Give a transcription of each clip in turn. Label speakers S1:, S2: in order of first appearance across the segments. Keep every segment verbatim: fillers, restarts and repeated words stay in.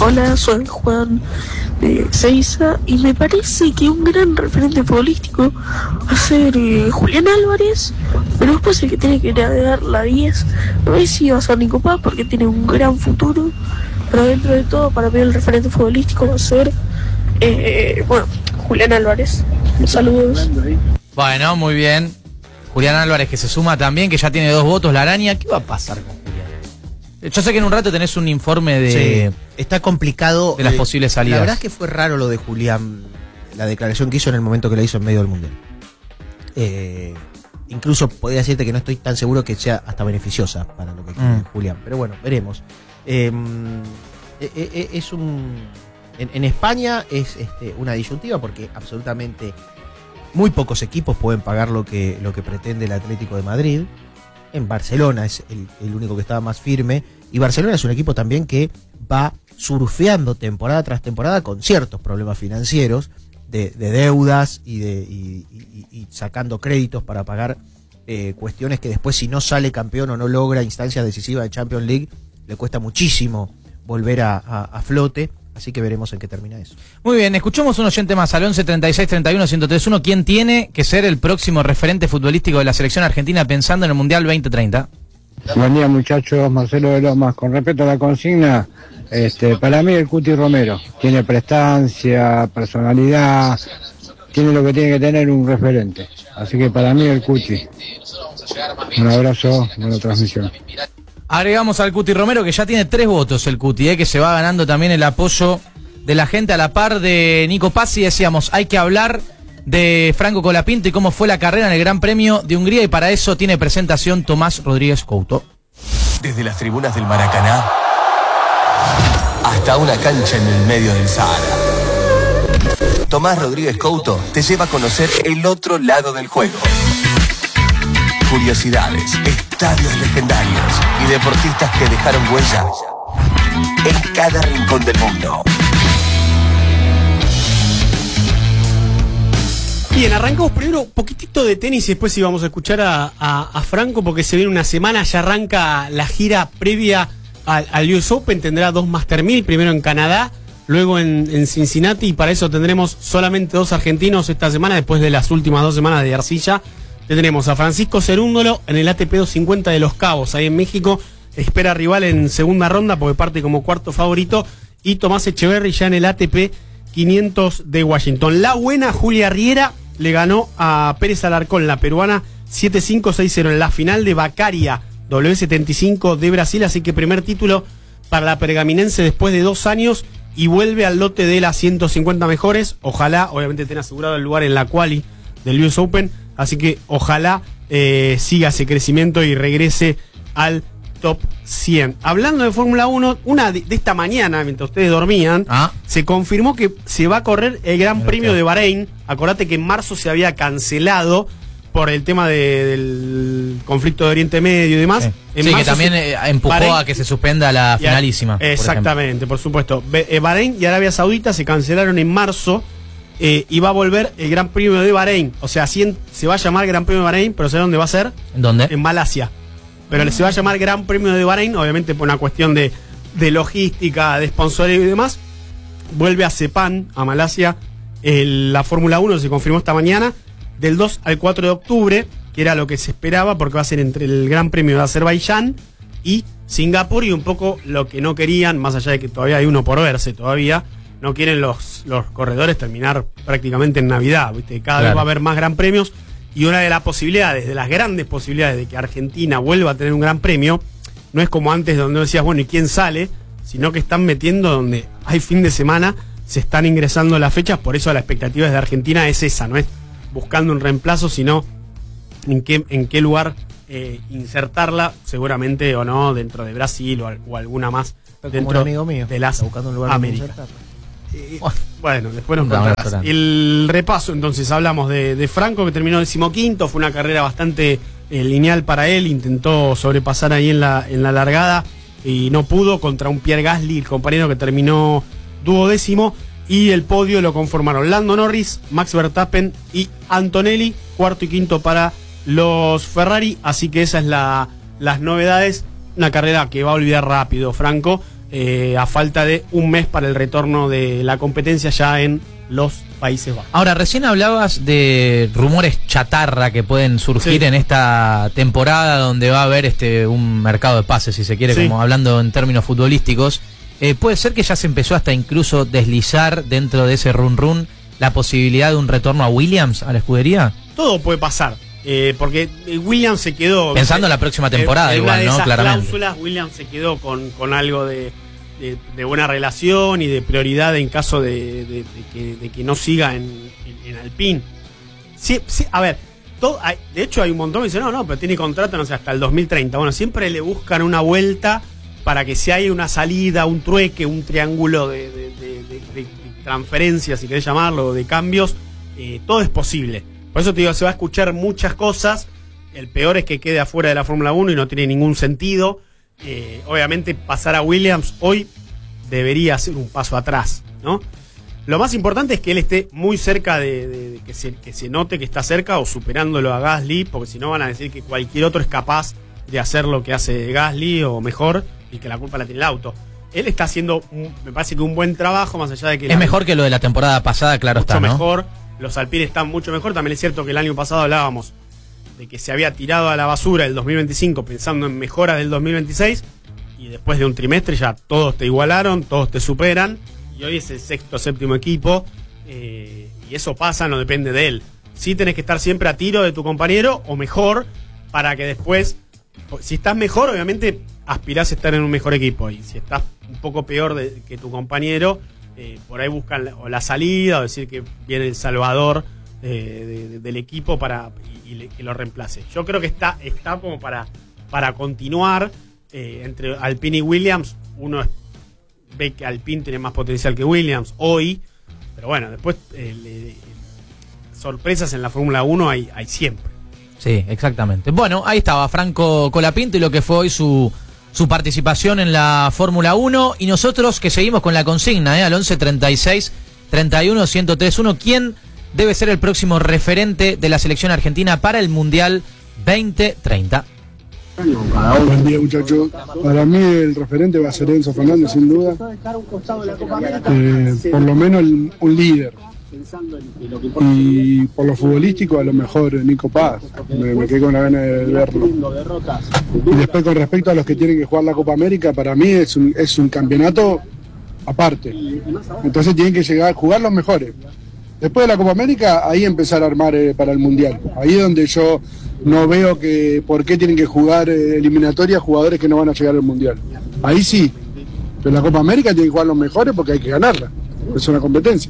S1: Hola, soy Juan de Seiza y me parece que un gran referente futbolístico va a ser eh, Julián Álvarez, pero después el que tiene que dar la diez no sé si va a ser Nico Paz porque tiene un gran futuro, pero dentro de todo para mí el referente futbolístico va a ser eh, bueno, Julián Álvarez. Saludos.
S2: Bueno, muy bien. Julián Álvarez que se suma también, que ya tiene dos votos. La araña, ¿qué va a pasar con Julián? Yo sé que en un rato tenés un informe de...
S3: Sí, está complicado.
S2: De las
S3: eh,
S2: posibles salidas.
S3: La verdad es que fue raro lo de Julián, la declaración que hizo en el momento que la hizo en medio del Mundial. Eh, incluso podría decirte que no estoy tan seguro que sea hasta beneficiosa para lo que quiere mm. Julián. Pero bueno, veremos. Eh, eh, eh, es un... En, en España es este, una disyuntiva porque absolutamente muy pocos equipos pueden pagar lo que, lo que pretende el Atlético de Madrid. En Barcelona es el, el único que estaba más firme. Y Barcelona es un equipo también que va surfeando temporada tras temporada con ciertos problemas financieros, de, de deudas y, de, y, y, y sacando créditos para pagar eh, cuestiones que después, si no sale campeón o no logra instancias decisivas de Champions League, le cuesta muchísimo volver a, a, a flote. Así que veremos en qué termina eso.
S2: Muy bien, escuchamos un oyente más al once treinta y seis treinta y uno ciento treinta y uno. ¿Quién tiene que ser el próximo referente futbolístico de la selección argentina pensando en el Mundial veinte treinta?
S4: Buen día, muchachos. Marcelo de Lomas. Con respecto a la consigna, este, para mí el Cuti Romero tiene prestancia, personalidad, tiene lo que tiene que tener un referente. Así que para mí el Cuti. Un abrazo, buena transmisión.
S2: Agregamos al Cuti Romero, que ya tiene tres votos el Cuti, eh, que se va ganando también el apoyo de la gente a la par de Nico Paz. Y decíamos, hay que hablar de Franco Colapinto y cómo fue la carrera en el Gran Premio de Hungría, y para eso tiene presentación Tomás Rodríguez Couto.
S5: Desde las tribunas del Maracaná hasta una cancha en el medio del Sahara, Tomás Rodríguez Couto te lleva a conocer el otro lado del juego. Curiosidades, estadios legendarios y deportistas que dejaron huella en cada rincón del mundo.
S6: Bien, arrancamos primero un poquitito de tenis y después íbamos a escuchar a, a, a Franco, porque se viene una semana, ya arranca la gira previa al, al U S Open. Tendrá dos Master mil, primero en Canadá, luego en, en Cincinnati, y para eso tendremos solamente dos argentinos esta semana, después de las últimas dos semanas de arcilla. Tendremos a Francisco Cerúndolo en el A T P doscientos cincuenta de Los Cabos, ahí en México. Espera rival en segunda ronda porque parte como cuarto favorito. Y Tomás Echeverry ya en el A T P quinientos de Washington. La buena, Julia Riera le ganó a Pérez Alarcón, la peruana, siete cinco seis cero en la final de Bacaria W setenta y cinco de Brasil. Así que primer título para la pergaminense después de dos años y vuelve al lote de las ciento cincuenta mejores. Ojalá, obviamente, tenga asegurado el lugar en la quali del U S Open. Así que ojalá eh, siga ese crecimiento y regrese al top cien. Hablando de Fórmula uno, una de, de esta mañana, mientras ustedes dormían, ah. se confirmó que se va a correr el Gran Pero Premio que... de Bahrein. Acordate que en marzo se había cancelado por el tema de, del conflicto de Oriente Medio y demás.
S2: Sí,
S6: en
S2: sí que también
S6: se...
S2: empujó Bahrein, a que se suspenda la finalísima.
S6: A... Exactamente, por, por supuesto. Bahrein y Arabia Saudita se cancelaron en marzo. Eh, y va a volver el Gran Premio de Bahrein. O sea, así se va a llamar Gran Premio de Bahrein, pero ¿sabes dónde va a ser?
S2: ¿En dónde?
S6: En Malasia. Pero se va a llamar Gran Premio de Bahrein, obviamente por una cuestión de, de logística, de sponsoreo y demás. Vuelve a Sepang, a Malasia, el, la Fórmula uno, se confirmó esta mañana, del dos al cuatro de octubre, que era lo que se esperaba, porque va a ser entre el Gran Premio de Azerbaiyán y Singapur, y un poco lo que no querían, más allá de que todavía hay uno por verse todavía. No quieren los, los corredores terminar prácticamente en Navidad, ¿viste? Cada claro. vez va a haber más gran premios, y una de las posibilidades, de las grandes posibilidades de que Argentina vuelva a tener un gran premio, no es como antes donde decías, bueno, ¿y quién sale? Sino que están metiendo donde hay fin de semana, se están ingresando las fechas, por eso la expectativa de Argentina es esa, no es buscando un reemplazo, sino en qué, en qué lugar eh, insertarla, seguramente o no, dentro de Brasil o, o alguna más dentro
S3: amigo mío,
S6: de las
S3: buscando un lugar
S6: Américas. Eh, bueno, después nos contarás. El repaso, entonces, hablamos de, de Franco, que terminó decimoquinto, fue una carrera bastante eh, lineal para él, intentó sobrepasar ahí en la, en la largada y no pudo, contra un Pierre Gasly, el compañero que terminó duodécimo, y el podio lo conformaron Lando Norris, Max Verstappen y Antonelli, cuarto y quinto para los Ferrari. Así que esas es la, las novedades, una carrera que va a olvidar rápido Franco. eh, a falta de un mes para el retorno de la competencia ya en los Países Bajos.
S2: Ahora, recién hablabas de rumores chatarra que pueden surgir
S6: Sí.
S2: en esta temporada donde va a haber este un mercado de pases, si se quiere,
S6: Sí.
S2: como hablando en términos futbolísticos. Eh, puede ser que ya se empezó hasta incluso deslizar dentro de ese run run la posibilidad de un retorno a Williams, a la escudería.
S6: Todo puede pasar, eh, porque Williams se quedó...
S2: Pensando en la próxima temporada,
S6: en, en
S2: igual,
S6: una de
S2: ¿no?
S6: esas
S2: Claramente.
S6: cláusulas, Williams se quedó con, con algo de, de, de buena relación y de prioridad en caso de, de, de que, de que no siga en, en, en Alpine. Sí, sí, a ver, todo, hay, de hecho hay un montón que dicen, no, no, pero tiene contrato, no sé, hasta el dos mil treinta. Bueno, siempre le buscan una vuelta para que si hay una salida, un trueque, un triángulo de, de, de, de, de transferencias, si querés llamarlo, de cambios, eh, todo es posible. Por eso te digo, se va a escuchar muchas cosas. El peor es que quede afuera de la Fórmula uno y no tiene ningún sentido. Eh, obviamente pasar a Williams hoy debería ser un paso atrás, ¿no? Lo más importante es que él esté muy cerca de, de, de que, se, que se note que está cerca o superándolo a Gasly, porque si no van a decir que cualquier otro es capaz de hacer lo que hace Gasly o mejor y que la culpa la tiene el auto. Él está haciendo, un, me parece que un buen trabajo, más allá de que...
S2: Es mejor que lo de la temporada pasada, claro
S6: mucho
S2: está, ¿no?
S6: mejor, los Alpine están mucho mejor. También es cierto que el año pasado hablábamos de que se había tirado a la basura el dos mil veinticinco pensando en mejoras del dos mil veintiséis y después de un trimestre ya todos te igualaron, todos te superan y hoy es el sexto, séptimo equipo, eh, y eso pasa, no depende de él. Sí tenés que estar siempre a tiro de tu compañero o mejor para que después, si estás mejor obviamente aspirás a estar en un mejor equipo y si estás un poco peor de, que tu compañero, eh, por ahí buscan la, o la salida o decir que viene el salvador eh, de, de, del equipo para y, y le, que lo reemplace. Yo creo que está, está como para, para continuar eh, entre Alpine y Williams. Uno es, ve que Alpine tiene más potencial que Williams hoy, pero bueno, después eh, le, sorpresas en la Fórmula uno hay, hay siempre.
S2: Sí, exactamente. Bueno, ahí estaba Franco Colapinto y lo que fue hoy su, su participación en la Fórmula uno. Y nosotros que seguimos con la consigna, ¿eh? Al once treinta y seis treinta y uno ciento tres uno. ¿Quién debe ser el próximo referente de la selección argentina para el Mundial veinte treinta?
S7: Buen día, muchachos. Para mí el referente va a ser Enzo Fernández, sin duda. Eh, por lo menos el- un líder. Y por lo futbolístico, a lo mejor Nico Paz. Me, me quedé con la gana de verlo. Y después, con respecto a los que tienen que jugar la Copa América, para mí es un, es un campeonato aparte. Entonces tienen que llegar a jugar los mejores. Después de la Copa América, ahí empezar a armar eh, para el Mundial. Ahí es donde yo no veo que por qué tienen que jugar eh, eliminatoria jugadores que no van a llegar al Mundial. Ahí sí. Pero en la Copa América tienen que jugar los mejores porque hay que ganarla. Es una competencia.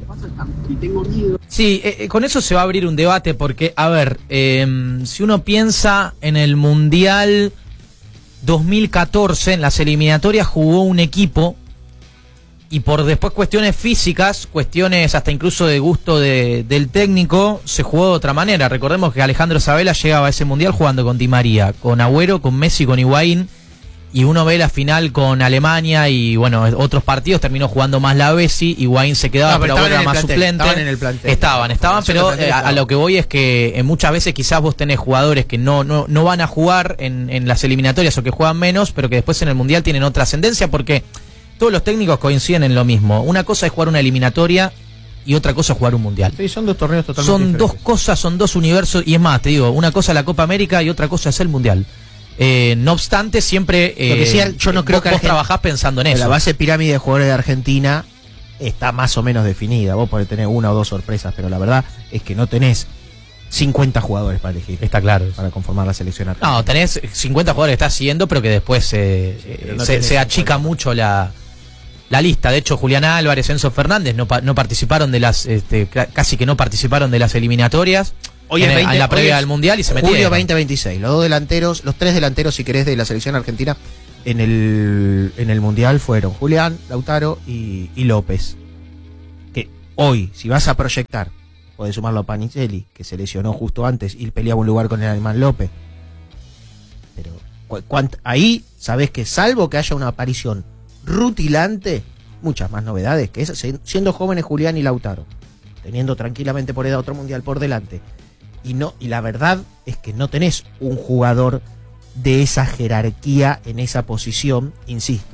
S2: Sí, eh, eh, con eso se va a abrir un debate porque, a ver, eh, si uno piensa en el Mundial dos mil catorce, en las eliminatorias jugó un equipo y por después cuestiones físicas, cuestiones hasta incluso de gusto de, del técnico, se jugó de otra manera. Recordemos que Alejandro Sabella llegaba a ese Mundial jugando con Di María, con Agüero, con Messi, con Higuaín. Y uno ve la final con Alemania y, bueno, otros partidos terminó jugando más la Bessi, Higuaín se quedaba,
S3: No, pero
S2: pero
S3: estaban
S2: Agüero
S3: en
S2: era
S3: el
S2: más
S3: plantel,
S2: suplente.
S3: estaban en el plantel.
S2: Estaban, estaban,
S3: Formación
S2: pero
S3: de plantel
S2: eh, a, a
S3: estaban.
S2: lo que voy es que eh, muchas veces quizás vos tenés jugadores que no, no, no van a jugar en, en las eliminatorias o que juegan menos, pero que después en el Mundial tienen otra ascendencia porque todos los técnicos coinciden en lo mismo. Una cosa es jugar una eliminatoria y otra cosa es jugar un Mundial.
S3: Sí, son dos torneos totalmente
S2: Son
S3: diferentes.
S2: dos cosas, son dos universos, y es más, te digo, una cosa es la Copa América y otra cosa es el Mundial. Eh, no obstante, siempre eh,
S3: Lo que sí, yo no creo
S2: vos,
S3: que
S2: vos
S3: Argen-
S2: trabajás pensando en eso.
S3: La base pirámide de jugadores de Argentina está más o menos definida. Vos podés tener una o dos sorpresas, pero la verdad es que no tenés cincuenta jugadores para elegir.
S2: Está claro.
S3: Para conformar la selección argentina.
S2: No, tenés cincuenta jugadores que estás siguiendo, pero que después eh,
S3: pero no
S2: se,
S3: tenés
S2: se achica
S3: cincuenta.
S2: mucho la, la lista. De hecho, Julián Álvarez, Enzo Fernández no, pa- no participaron de las, este, ca- casi que no participaron de las eliminatorias.
S3: Hoy
S2: en,
S3: es
S2: el-
S3: veinte
S2: en la
S3: hoy
S2: previa
S3: es
S2: del Mundial y se
S3: Julio
S2: metieron.
S3: veinte veintiséis. Los dos delanteros, los tres delanteros, si querés, de la selección argentina en el, en el Mundial fueron Julián, Lautaro y, y López. Que hoy, si vas a proyectar, podés sumarlo a Panicelli, que se lesionó justo antes y peleaba un lugar con el alemán López. Pero cu- cuant- ahí sabés que salvo que haya una aparición rutilante, muchas más novedades que esas, siendo jóvenes Julián y Lautaro, teniendo tranquilamente por edad otro Mundial por delante. Y no, y la verdad es que no tenés un jugador de esa jerarquía en esa posición, insisto.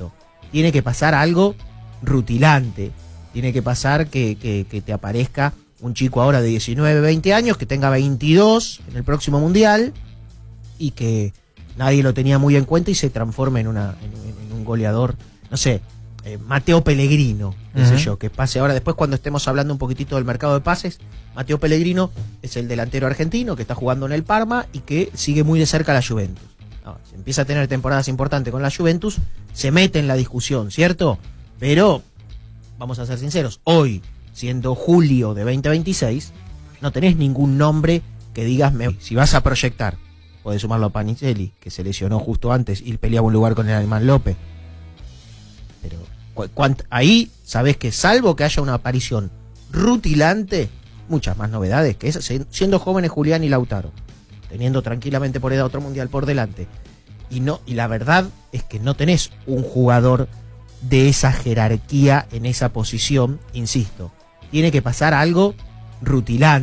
S3: tiene que pasar algo rutilante. Tiene que pasar que, que, que te aparezca un chico ahora de diecinueve, veinte años, que tenga veintidós en el próximo Mundial y que nadie lo tenía muy en cuenta y se transforme en, una, en, en un goleador, no sé, eh, Mateo Pellegrino, qué sé yo, que pase ahora, después cuando estemos hablando un poquitito del mercado de pases. Mateo Pellegrino es el delantero argentino que está jugando en el Parma y que sigue muy de cerca a la Juventus. No, si empieza a tener temporadas importantes con la Juventus, se mete en la discusión, ¿cierto? Pero, vamos a ser sinceros, hoy, siendo julio de veinte veintiséis, no tenés ningún nombre que digas, me... si vas a proyectar, podés sumarlo a Panicelli, que se lesionó justo antes y peleaba un lugar con el Alemán López. Pero ahí sabés que salvo que haya una aparición rutilante, muchas más novedades que esas, siendo jóvenes Julián y Lautaro, teniendo tranquilamente por edad otro mundial por delante. Y no, y la verdad es que no tenés un jugador de esa jerarquía en esa posición, insisto. Tiene que pasar algo rutilante.